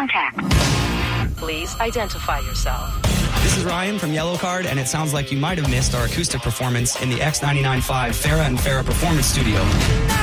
contact. Please identify yourself. This is Ryan from Yellow Card, and it sounds like you might have missed our acoustic performance in the X99.5 Farrah and Farrah Performance Studio.